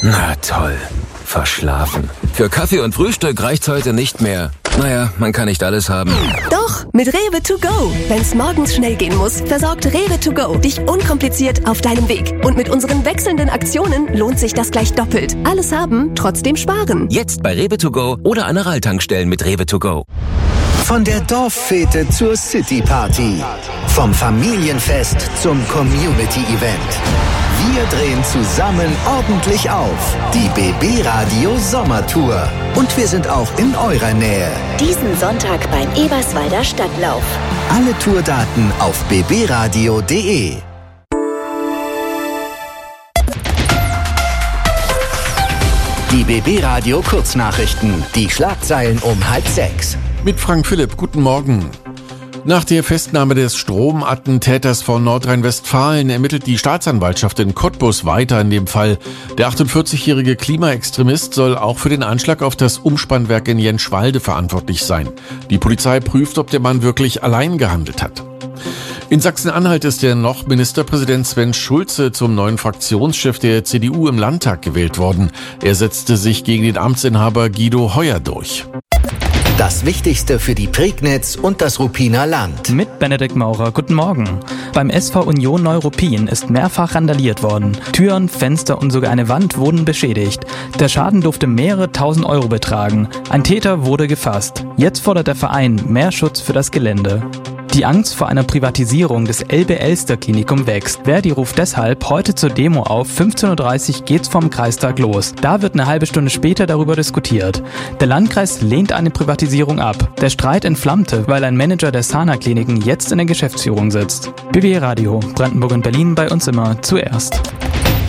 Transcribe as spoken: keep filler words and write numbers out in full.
Na toll. Verschlafen. Für Kaffee und Frühstück reicht's heute nicht mehr. Naja, man kann nicht alles haben. Doch, mit Rewe to go. Wenn's morgens schnell gehen muss, versorgt Rewe to go dich unkompliziert auf deinem Weg. Und mit unseren wechselnden Aktionen lohnt sich das gleich doppelt. Alles haben, trotzdem sparen. Jetzt bei Rewe to go oder an der Tankstellen mit Rewe to go. Von der Dorffete zur City-Party. Vom Familienfest zum Community-Event. Wir drehen zusammen ordentlich auf. Die B B Radio Sommertour. Und wir sind auch in eurer Nähe. Diesen Sonntag beim Eberswalder Stadtlauf. Alle Tourdaten auf b b radio punkt d e. Die B B Radio Kurznachrichten. Die Schlagzeilen um halb sechs. Mit Frank Philipp, guten Morgen. Nach der Festnahme des Stromattentäters von Nordrhein-Westfalen ermittelt die Staatsanwaltschaft in Cottbus weiter in dem Fall. Der achtundvierzigjährige Klimaextremist soll auch für den Anschlag auf das Umspannwerk in Jenschwalde verantwortlich sein. Die Polizei prüft, ob der Mann wirklich allein gehandelt hat. In Sachsen-Anhalt ist der noch Ministerpräsident Sven Schulze zum neuen Fraktionschef der C D U im Landtag gewählt worden. Er setzte sich gegen den Amtsinhaber Guido Heuer durch. Das Wichtigste für die Prignitz und das Ruppiner Land. Mit Benedikt Maurer, guten Morgen. Beim S V Union Neuruppin ist mehrfach randaliert worden. Türen, Fenster und sogar eine Wand wurden beschädigt. Der Schaden durfte mehrere tausend Euro betragen. Ein Täter wurde gefasst. Jetzt fordert der Verein mehr Schutz für das Gelände. Die Angst vor einer Privatisierung des Elbe-Elster-Klinikum wächst. Verdi ruft deshalb heute zur Demo auf. fünfzehn Uhr dreißig geht's vom Kreistag los. Da wird eine halbe Stunde später darüber diskutiert. Der Landkreis lehnt eine Privatisierung ab. Der Streit entflammte, weil ein Manager der Sana-Kliniken jetzt in der Geschäftsführung sitzt. B B Radio, Brandenburg und Berlin, bei uns immer zuerst.